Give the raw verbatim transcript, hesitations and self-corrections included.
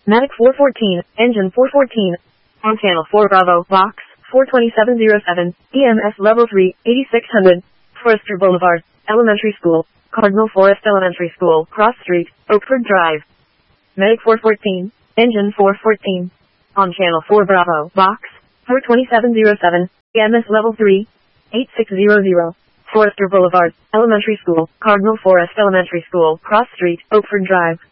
Mavic four fourteen, engine four fourteen. On channel four Bravo, box four two seven zero seven, E M S level three, eighty-six hundred. Forester Boulevard, Elementary School, Cardinal Forest Elementary School, Cross Street, Oakford Drive. Mavic four fourteen, engine four fourteen. On channel four Bravo, box four two seven zero seven, E M S level three, eighty-six hundred. Forester Boulevard, Elementary School, Cardinal Forest Elementary School, Cross Street, Oakford Drive.